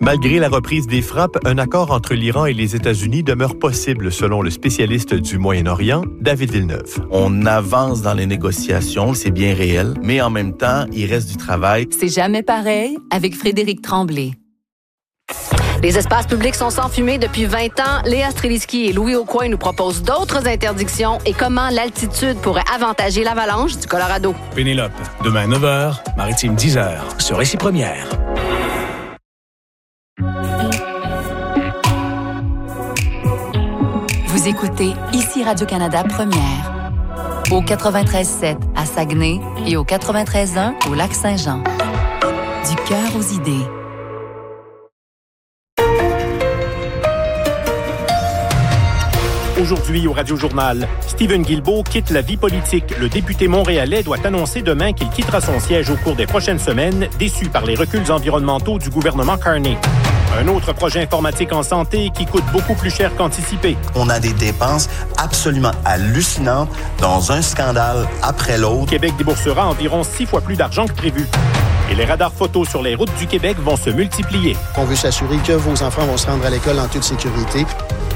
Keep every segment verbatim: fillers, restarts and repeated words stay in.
Malgré la reprise des frappes, un accord entre l'Iran et les États-Unis demeure possible, selon le spécialiste du Moyen-Orient, David Villeneuve. On avance dans les négociations, c'est bien réel, mais en même temps, il reste du travail. C'est jamais pareil avec Frédéric Tremblay. Les espaces publics sont sans fumée depuis vingt ans. Léa Streliski et Louis Aucoin nous proposent d'autres interdictions et comment l'altitude pourrait avantager l'avalanche du Colorado. Pénélope, demain neuf heures, Maritime dix heures, sur Récit Première. Vous écoutez ici Radio-Canada Première. Au quatre-vingt-treize sept à Saguenay et au quatre-vingt-treize un au Lac-Saint-Jean. Du cœur aux idées. Aujourd'hui au Radio-Journal, Stephen Guilbeault quitte la vie politique. Le député montréalais doit annoncer demain qu'il quittera son siège au cours des prochaines semaines, déçu par les reculs environnementaux du gouvernement Carney. Un autre projet informatique en santé qui coûte beaucoup plus cher qu'anticipé. On a des dépenses absolument hallucinantes dans un scandale après l'autre. Québec déboursera environ six fois plus d'argent que prévu. Et les radars photos sur les routes du Québec vont se multiplier. On veut s'assurer que vos enfants vont se rendre à l'école en toute sécurité.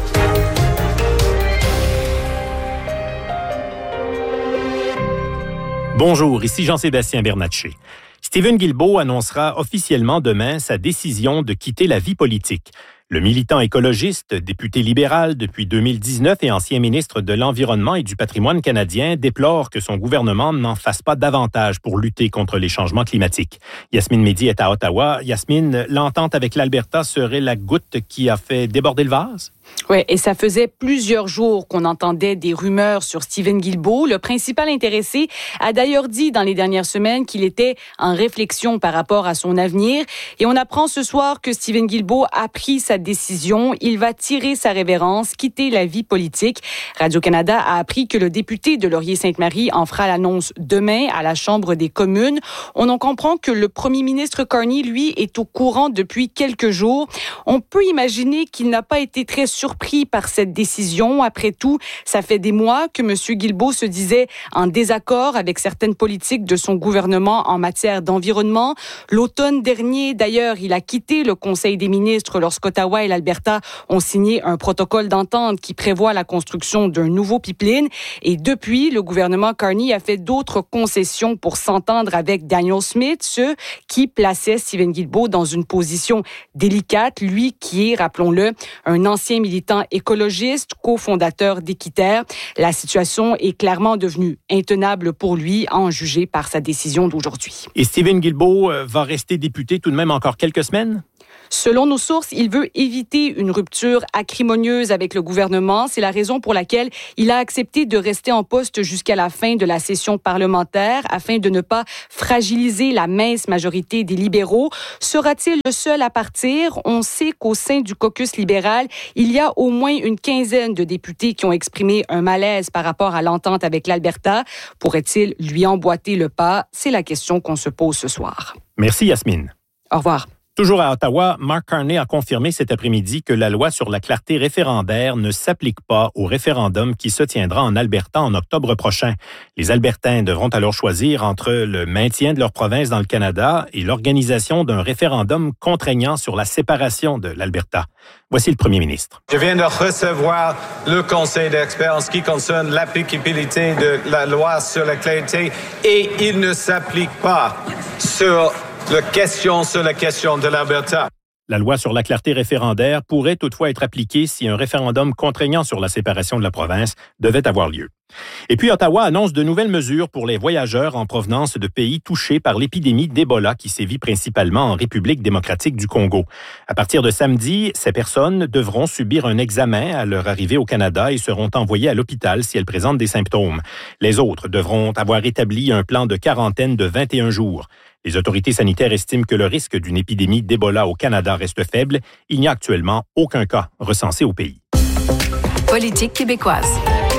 Bonjour, ici Jean-Sébastien Bernatchez. Stephen Guilbeault annoncera officiellement demain sa décision de quitter la vie politique. Le militant écologiste, député libéral depuis deux mille dix-neuf et ancien ministre de l'Environnement et du Patrimoine canadien, déplore que son gouvernement n'en fasse pas davantage pour lutter contre les changements climatiques. Yasmine Médy est à Ottawa. Yasmine, l'entente avec l'Alberta serait la goutte qui a fait déborder le vase? Oui, et ça faisait plusieurs jours qu'on entendait des rumeurs sur Stephen Guilbeault. Le principal intéressé a d'ailleurs dit dans les dernières semaines qu'il était en réflexion par rapport à son avenir. Et on apprend ce soir que Stephen Guilbeault a pris sa décision. Il va tirer sa révérence, quitter la vie politique. Radio-Canada a appris que le député de Laurier-Sainte-Marie en fera l'annonce demain à la Chambre des communes. On en comprend que le premier ministre Carney, lui, est au courant depuis quelques jours. On peut imaginer qu'il n'a pas été très surpris par cette décision. Après tout, ça fait des mois que M. Guilbeault se disait en désaccord avec certaines politiques de son gouvernement en matière d'environnement. L'automne dernier, d'ailleurs, il a quitté le Conseil des ministres lorsqu'Ottawa et l'Alberta ont signé un protocole d'entente qui prévoit la construction d'un nouveau pipeline. Et depuis, le gouvernement Carney a fait d'autres concessions pour s'entendre avec Daniel Smith, ce qui plaçait Stephen Guilbeault dans une position délicate, lui qui est, rappelons-le, un ancien militant écologiste, cofondateur d'Équiterre. La situation est clairement devenue intenable pour lui, à en juger par sa décision d'aujourd'hui. Et Stephen Guilbeault va rester député tout de même encore quelques semaines? Selon nos sources, il veut éviter une rupture acrimonieuse avec le gouvernement. C'est la raison pour laquelle il a accepté de rester en poste jusqu'à la fin de la session parlementaire afin de ne pas fragiliser la mince majorité des libéraux. Sera-t-il le seul à partir? On sait qu'au sein du caucus libéral, il y a au moins une quinzaine de députés qui ont exprimé un malaise par rapport à l'entente avec l'Alberta. Pourrait-il lui emboîter le pas? C'est la question qu'on se pose ce soir. Merci Yasmine. Au revoir. Toujours à Ottawa, Mark Carney a confirmé cet après-midi que la loi sur la clarté référendaire ne s'applique pas au référendum qui se tiendra en Alberta en octobre prochain. Les Albertains devront alors choisir entre le maintien de leur province dans le Canada et l'organisation d'un référendum contraignant sur la séparation de l'Alberta. Voici le premier ministre. Je viens de recevoir le conseil d'experts en ce qui concerne l'applicabilité de la loi sur la clarté et il ne s'applique pas sur la question sur la question de l'Alberta. La loi sur la clarté référendaire pourrait toutefois être appliquée si un référendum contraignant sur la séparation de la province devait avoir lieu. Et puis Ottawa annonce de nouvelles mesures pour les voyageurs en provenance de pays touchés par l'épidémie d'Ebola qui sévit principalement en République démocratique du Congo. À partir de samedi, ces personnes devront subir un examen à leur arrivée au Canada et seront envoyées à l'hôpital si elles présentent des symptômes. Les autres devront avoir établi un plan de quarantaine de vingt et un jours. Les autorités sanitaires estiment que le risque d'une épidémie d'Ebola au Canada reste faible. Il n'y a actuellement aucun cas recensé au pays. Politique québécoise.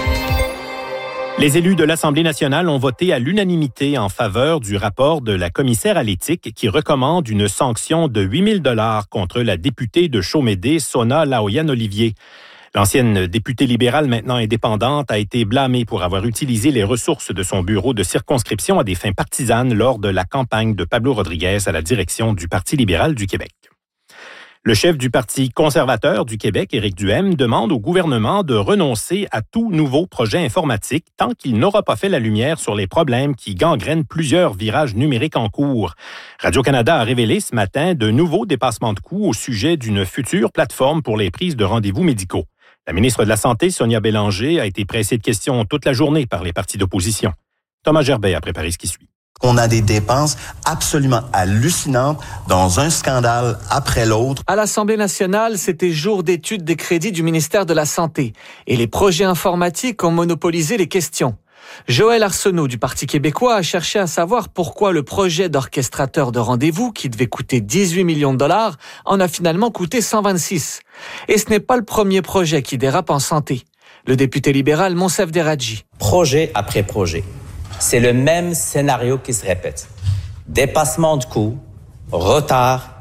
Les élus de l'Assemblée nationale ont voté à l'unanimité en faveur du rapport de la commissaire à l'éthique qui recommande une sanction de huit mille dollars contre la députée de Chaumédé, Sona Laoyan-Olivier. L'ancienne députée libérale, maintenant indépendante, a été blâmée pour avoir utilisé les ressources de son bureau de circonscription à des fins partisanes lors de la campagne de Pablo Rodriguez à la direction du Parti libéral du Québec. Le chef du Parti conservateur du Québec, Éric Duhaime, demande au gouvernement de renoncer à tout nouveau projet informatique tant qu'il n'aura pas fait la lumière sur les problèmes qui gangrènent plusieurs virages numériques en cours. Radio-Canada a révélé ce matin de nouveaux dépassements de coûts au sujet d'une future plateforme pour les prises de rendez-vous médicaux. La ministre de la Santé, Sonia Bélanger, a été pressée de questions toute la journée par les partis d'opposition. Thomas Gerbet a préparé ce qui suit. On a des dépenses absolument hallucinantes dans un scandale après l'autre. À l'Assemblée nationale, c'était jour d'étude des crédits du ministère de la Santé et les projets informatiques ont monopolisé les questions. Joël Arsenault du Parti québécois a cherché à savoir pourquoi le projet d'orchestrateur de rendez-vous, qui devait coûter dix-huit millions de dollars, en a finalement coûté cent vingt-six. Et ce n'est pas le premier projet qui dérape en santé. Le député libéral Monsef Deradji. Projet après projet. C'est le même scénario qui se répète. Dépassement de coûts, retard,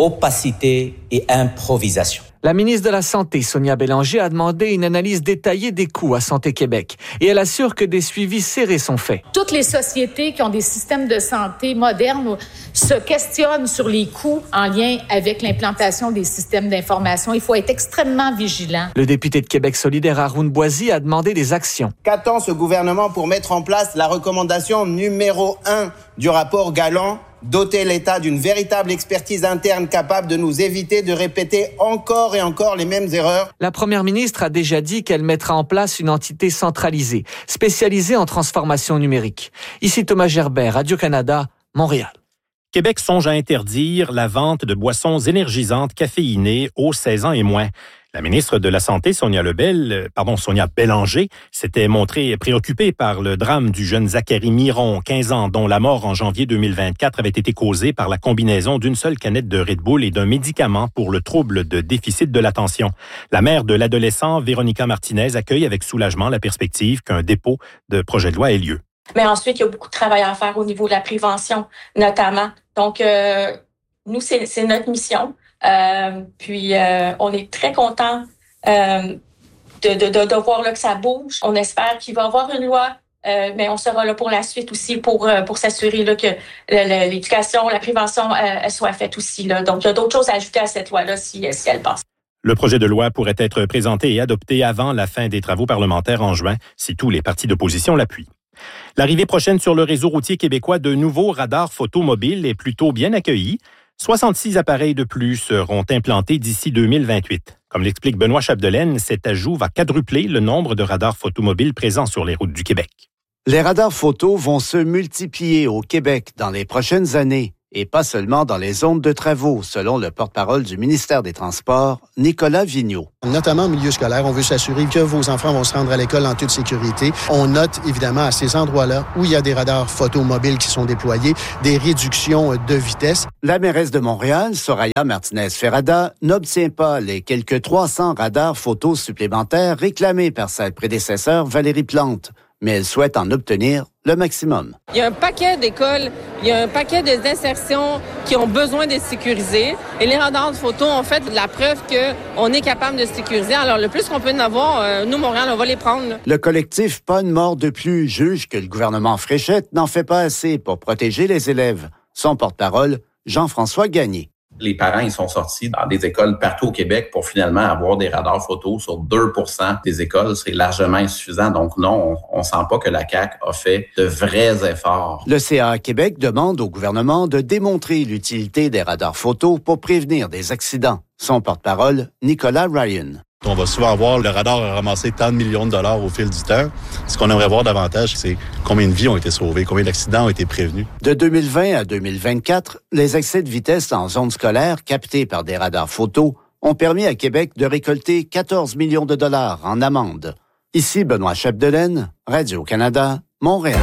opacité et improvisation. La ministre de la Santé, Sonia Bélanger, a demandé une analyse détaillée des coûts à Santé Québec et elle assure que des suivis serrés sont faits. Toutes les sociétés qui ont des systèmes de santé modernes se questionnent sur les coûts en lien avec l'implantation des systèmes d'information. Il faut être extrêmement vigilant. Le député de Québec solidaire, Haroun Boisy, a demandé des actions. Qu'attend ce gouvernement pour mettre en place la recommandation numéro un du rapport Galland ? Doter l'État d'une véritable expertise interne capable de nous éviter de répéter encore et encore les mêmes erreurs. La première ministre a déjà dit qu'elle mettra en place une entité centralisée, spécialisée en transformation numérique. Ici Thomas Gerbet, Radio-Canada, Montréal. Québec songe à interdire la vente de boissons énergisantes caféinées aux seize ans et moins. La ministre de la Santé, Sonia Lebel, pardon, Sonia Bélanger, s'était montrée préoccupée par le drame du jeune Zachary Miron, quinze ans, dont la mort en janvier deux mille vingt-quatre avait été causée par la combinaison d'une seule canette de Red Bull et d'un médicament pour le trouble de déficit de l'attention. La mère de l'adolescent, Véronica Martinez, accueille avec soulagement la perspective qu'un dépôt de projet de loi ait lieu. Mais ensuite, il y a beaucoup de travail à faire au niveau de la prévention, notamment. Donc, euh, nous, c'est, c'est notre mission. Euh, puis, euh, on est très contents euh, de, de, de, de voir là, que ça bouge. On espère qu'il va y avoir une loi, euh, mais on sera là pour la suite aussi pour, euh, pour s'assurer là, que le, l'éducation, la prévention euh, soit faite aussi. Là. Donc, il y a d'autres choses à ajouter à cette loi-là si, si elle passe. Le projet de loi pourrait être présenté et adopté avant la fin des travaux parlementaires en juin, si tous les partis d'opposition l'appuient. L'arrivée prochaine sur le réseau routier québécois de nouveaux radars photomobiles est plutôt bien accueillie. soixante-six appareils de plus seront implantés d'ici deux mille vingt-huit. Comme l'explique Benoît Chapdelaine, cet ajout va quadrupler le nombre de radars photomobiles présents sur les routes du Québec. Les radars photo vont se multiplier au Québec dans les prochaines années et pas seulement dans les zones de travaux, selon le porte-parole du ministère des Transports, Nicolas Vigneault. Notamment au milieu scolaire, on veut s'assurer que vos enfants vont se rendre à l'école en toute sécurité. On note évidemment à ces endroits-là où il y a des radars photomobiles qui sont déployés, des réductions de vitesse. La mairesse de Montréal, Soraya Martinez-Ferrada, n'obtient pas les quelques trois cents radars photos supplémentaires réclamés par sa prédécesseur Valérie Plante, mais elle souhaite en obtenir le maximum. Il y a un paquet d'écoles, il y a un paquet d'insertions qui ont besoin d'être sécurisées. Et les radars de photo ont fait la preuve qu'on est capable de sécuriser. Alors, le plus qu'on peut en avoir, euh, nous, Montréal, on va les prendre. Là. Le collectif Pas une mort de plus juge que le gouvernement Fréchette n'en fait pas assez pour protéger les élèves. Son porte-parole, Jean-François Gagné. Les parents, ils sont sortis dans des écoles partout au Québec pour finalement avoir des radars photos sur deux pour cent des écoles. C'est largement insuffisant. Donc non, on ne sent pas que la C A Q a fait de vrais efforts. Le C A A Québec demande au gouvernement de démontrer l'utilité des radars photos pour prévenir des accidents. Son porte-parole, Nicolas Ryan. On va souvent voir le radar a ramassé tant de millions de dollars au fil du temps. Ce qu'on aimerait voir davantage, c'est combien de vies ont été sauvées, combien d'accidents ont été prévenus. De deux mille vingt à deux mille vingt-quatre, les excès de vitesse en zone scolaire captés par des radars photos ont permis à Québec de récolter quatorze millions de dollars en amende. Ici Benoît Chapdelaine, Radio-Canada, Montréal.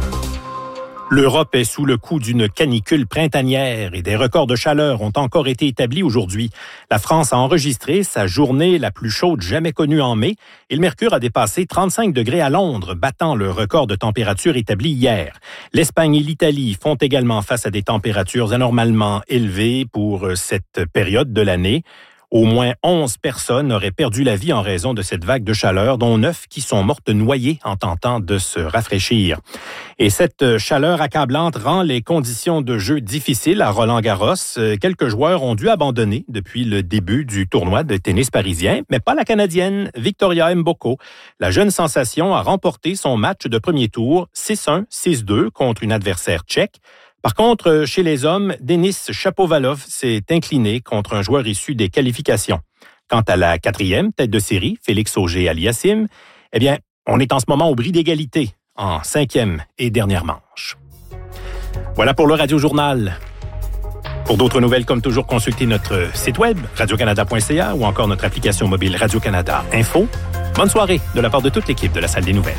L'Europe est sous le coup d'une canicule printanière et des records de chaleur ont encore été établis aujourd'hui. La France a enregistré sa journée la plus chaude jamais connue en mai et le mercure a dépassé trente-cinq degrés à Londres, battant le record de température établi hier. L'Espagne et l'Italie font également face à des températures anormalement élevées pour cette période de l'année. Au moins onze personnes auraient perdu la vie en raison de cette vague de chaleur, dont neuf qui sont mortes noyées en tentant de se rafraîchir. Et cette chaleur accablante rend les conditions de jeu difficiles à Roland-Garros. Quelques joueurs ont dû abandonner depuis le début du tournoi de tennis parisien, mais pas la Canadienne Victoria Mboko. La jeune sensation a remporté son match de premier tour six un, six deux contre une adversaire tchèque. Par contre, chez les hommes, Denis Shapovalov s'est incliné contre un joueur issu des qualifications. Quant à la quatrième tête de série, Félix Auger-Aliassime, eh bien, on est en ce moment au bris d'égalité, en cinquième et dernière manche. Voilà pour le Radio Journal. Pour d'autres nouvelles, comme toujours, consultez notre site web, radio canada point c a ou encore notre application mobile Radio-Canada Info. Bonne soirée de la part de toute l'équipe de la Salle des Nouvelles.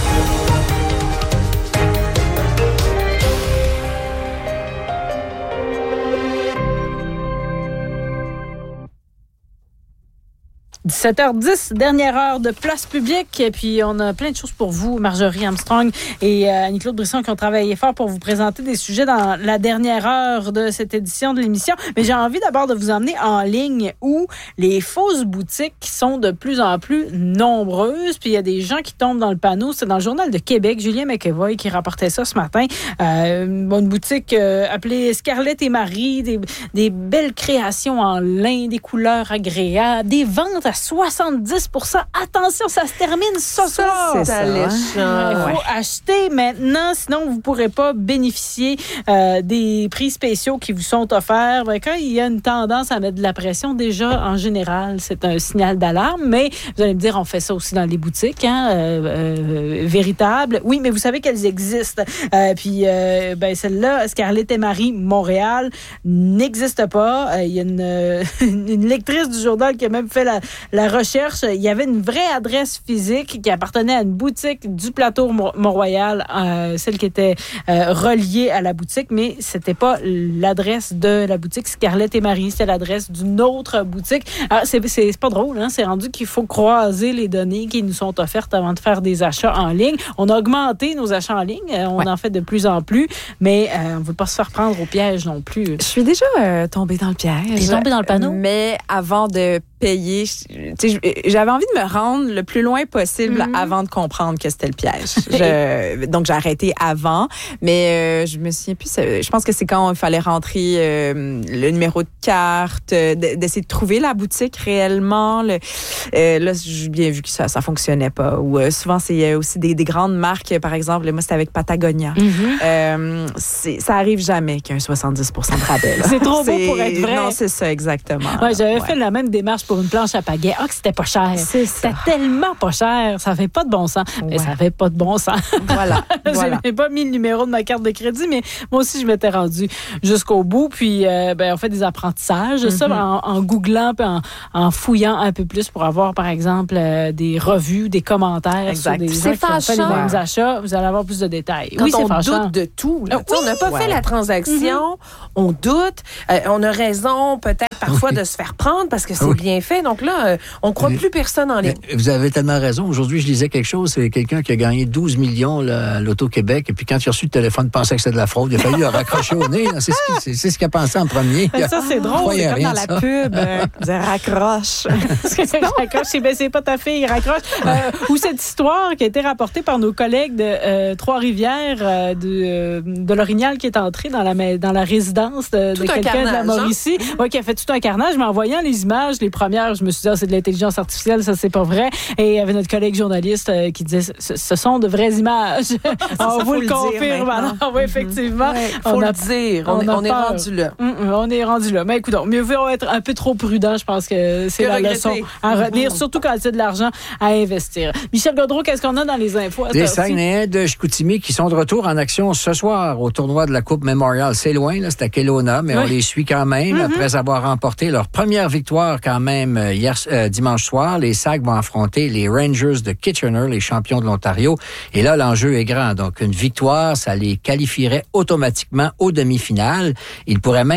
dix-sept heures dix, dernière heure de place publique. Et puis, on a plein de choses pour vous, Marjorie Armstrong et euh, Annie-Claude Brisson, qui ont travaillé fort pour vous présenter des sujets dans la dernière heure de cette édition de l'émission. Mais j'ai envie d'abord de vous emmener en ligne où les fausses boutiques sont de plus en plus nombreuses. Puis, il y a des gens qui tombent dans le panneau. C'est dans le Journal de Québec, Julien McEvoy qui rapportait ça ce matin. Euh, une boutique euh, appelée Scarlett et Marie, des, des belles créations en lin, des couleurs agréables, des ventes à soixante-dix pour cent. Attention, ça se termine ce soir. C'est ça. Il faut ouais. acheter maintenant, sinon vous ne pourrez pas bénéficier euh, des prix spéciaux qui vous sont offerts. Ben, quand il y a une tendance à mettre de la pression, déjà, en général, c'est un signal d'alarme. Mais vous allez me dire, on fait ça aussi dans les boutiques, hein, euh, euh, véritables. Oui, mais vous savez qu'elles existent. Euh, puis, euh, ben, celle-là, Scarlett et Marie, Montréal, n'existe pas. Euh, il y a une, une lectrice du journal qui a même fait la La recherche, il y avait une vraie adresse physique qui appartenait à une boutique du plateau Mont-Royal, euh, celle qui était euh, reliée à la boutique, mais c'était pas l'adresse de la boutique Scarlett et Marie, c'était l'adresse d'une autre boutique. Alors, c'est, c'est, c'est pas drôle, hein? C'est rendu qu'il faut croiser les données qui nous sont offertes avant de faire des achats en ligne. On a augmenté nos achats en ligne, on ouais. en fait de plus en plus, mais euh, on ne veut pas se faire prendre au piège non plus. Je suis déjà euh, tombée dans le piège. T'es tombée dans le panneau? Mais avant de payer, j'avais envie de me rendre le plus loin possible mm-hmm. avant de comprendre que c'était le piège. Je, donc, j'ai arrêté avant, mais euh, je me souviens plus. Je pense que c'est quand il fallait rentrer euh, le numéro de carte, d'essayer de trouver la boutique réellement. Le, euh, là, j'ai bien vu que ça ça fonctionnait pas. Ou euh, souvent, c'est aussi des, des grandes marques. Par exemple, moi, c'était avec Patagonia. Mm-hmm. Euh, c'est, ça arrive jamais qu'il y ait un soixante-dix pour cent de rabais. C'est trop beau pour être vrai. Non, c'est ça, exactement. Ouais, j'avais ouais. fait la même démarche pour une planche à pagaie. Ah, que c'était pas cher. C'est c'était tellement pas cher. Ça fait pas de bon sens. Ouais. Mais ça fait pas de bon sens. Voilà. voilà. J'ai pas mis le numéro de ma carte de crédit, mais moi aussi, je m'étais rendue jusqu'au bout. Puis, euh, ben, on fait des apprentissages. Mm-hmm. Ça, en, en googlant puis en, en fouillant un peu plus pour avoir, par exemple, euh, des revues, des commentaires exact. sur des c'est gens qui ont fait les mêmes achats. Vous allez avoir plus de détails. Quand oui, on c'est fâchant. doute de tout. Là. Oui. On n'a pas ouais. fait la transaction. Mm-hmm. On doute. Euh, on a raison, peut-être, parfois, oui. de se faire prendre parce que c'est oui. bien fait. Donc là, euh, on ne croit oui. plus personne en ligne. Vous avez tellement raison. Aujourd'hui, je lisais quelque chose. C'est quelqu'un qui a gagné douze millions là, à l'Auto-Québec. Et puis, quand il a reçu le téléphone, il pensait que c'était de la fraude. Il a fallu le raccrocher au nez. Là. C'est, ce qu'il, c'est, c'est ce qu'il a pensé en premier. Mais ça, c'est drôle. C'est comme dans la pub. Euh, raccroche. raccroche. C'est, ben, c'est pas ta fille, raccroche. Euh, ou cette histoire qui a été rapportée par nos collègues de euh, Trois-Rivières, euh, de, euh, de l'Orignal, qui est entré dans la, dans la résidence de, de quelqu'un carnage, de la Mauricie. Hein? Ouais, qui a fait tout un carnage. Mais en voyant les images, les premières, je me suis dit, ah, c'est de l'intelligence artificielle, ça, c'est pas vrai. Et il y avait notre collègue journaliste euh, qui disait, ce, ce sont de vraies images. On ça, vous le confirme. Alors, oui, effectivement. Ouais, faut on le a, dire. On, on, on est rendu là. Mm-mm, on est rendu là. Mais écoute, mieux vaut être un peu trop prudent. Je pense que c'est que la regretter. Leçon à retenir, mm-hmm. surtout quand c'est de l'argent à investir. Michel Gaudreau, qu'est-ce qu'on a dans les infos? Les Saguenayens de Chicoutimi qui sont de retour en action ce soir au tournoi de la Coupe Memorial. C'est loin, là, c'est à Kelowna, mais oui. on les suit quand même. Mm-hmm. Après avoir remporté leur première victoire quand même hier euh, dimanche soir, les Sags vont affronter les Rangers de Kitchener, les champions de l'Ontario. Et là, l'enjeu est grand. Donc, une victoire, ça les qualifierait automatiquement aux demi-finales. Ils pourraient même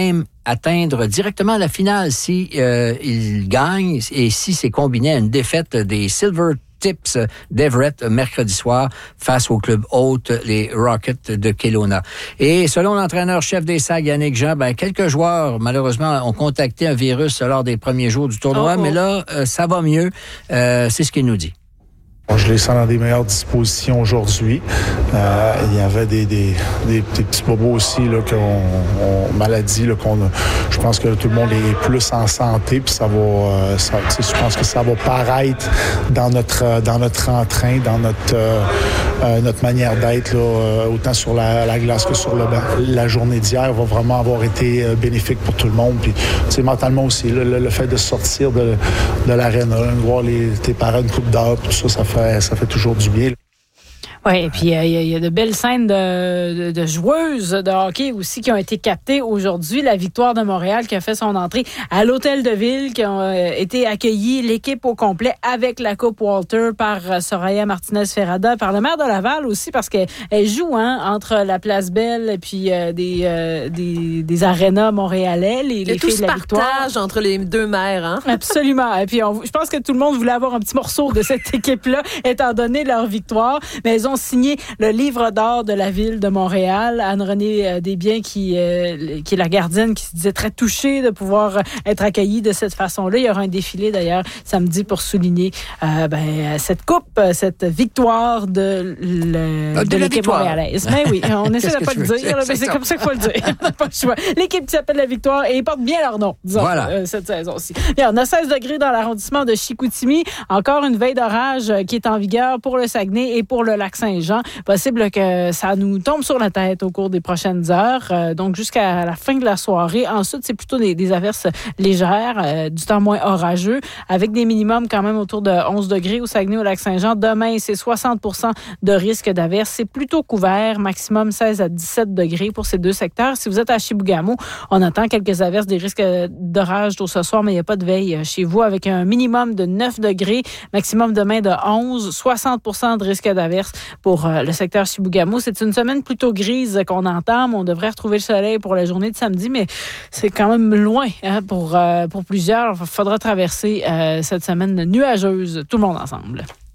atteindre directement la finale si euh, il gagne et si c'est combiné à une défaite des Silver Tips d'Everett mercredi soir face au club hôte, les Rockets de Kelowna. Et selon l'entraîneur-chef des Sags, Yannick Jean, ben, quelques joueurs, malheureusement, ont contacté un virus lors des premiers jours du tournoi, oh, oh. mais là, euh, ça va mieux. Euh, c'est ce qu'il nous dit. Je les sens dans des meilleures dispositions aujourd'hui. Euh, il y avait des, des, des, des petits bobos aussi, là, qu'on, on, maladies, là, qu'on a. Je pense que tout le monde est plus en santé, puis ça va, euh, ça, je pense que ça va paraître dans notre, dans notre entrain, dans notre, euh, euh, notre manière d'être, là, euh, autant sur la, la glace que sur le banc. La journée d'hier va vraiment avoir été euh, bénéfique pour tout le monde, puis, tu sais, mentalement aussi, là, le, le fait de sortir de, de l'aréna, de voir les, tes parents une coupe d'heure, tout ça, ça fait Ça fait toujours du bien. Oui, et puis il euh, y, y a de belles scènes de, de, de joueuses de hockey aussi qui ont été captées aujourd'hui. La Victoire de Montréal qui a fait son entrée à l'Hôtel de Ville, qui ont euh, été accueillis, l'équipe au complet avec la Coupe Walter par euh, Soraya Martinez-Ferrada, par le maire de Laval aussi, parce qu'elle elle joue hein, entre la Place Belle et puis euh, des, euh, des, des arénas montréalais, les, les filles de la Victoire. Entre les deux maires. Hein? Absolument. Et puis on, je pense que tout le monde voulait avoir un petit morceau de cette équipe-là, étant donné leur victoire. Mais elles ont signé le livre d'or de la ville de Montréal. Anne-Renée euh, Desbiens, qui, euh, qui est la gardienne, qui se disait très touchée de pouvoir être accueillie de cette façon-là. Il y aura un défilé, d'ailleurs, samedi pour souligner euh, ben, cette coupe, cette victoire de, le, de, de l'équipe victoire. montréalaise. Mais oui, on essaie de pas le dire, là, mais c'est comme ça qu'il faut le dire. On n'a pas le choix. L'équipe qui s'appelle la Victoire et porte bien leur nom, disons, voilà. euh, cette saison-ci. Bien, on a seize degrés dans l'arrondissement de Chicoutimi. Encore une veille d'orage qui est en vigueur pour le Saguenay et pour le Lac-Saint-Jean. Possible que ça nous tombe sur la tête au cours des prochaines heures, euh, donc jusqu'à la fin de la soirée. Ensuite, c'est plutôt des, des averses légères, euh, du temps moins orageux, avec des minimums quand même autour de onze degrés au Saguenay, au Lac-Saint-Jean. Demain, c'est soixante pour cent de risque d'averse. C'est plutôt couvert, maximum seize à dix-sept degrés pour ces deux secteurs. Si vous êtes à Chibougamau, on attend quelques averses, des risques d'orage tôt ce soir, mais il n'y a pas de veille chez vous, avec un minimum de neuf degrés, maximum demain de onze, soixante pour cent de risque d'averse pour euh, le secteur Chibougamau. C'est une semaine plutôt grise qu'on entame. On devrait retrouver le soleil pour la journée de samedi, mais c'est quand même loin hein, pour, euh, pour plusieurs. Il faudra traverser euh, cette semaine nuageuse, tout le monde ensemble.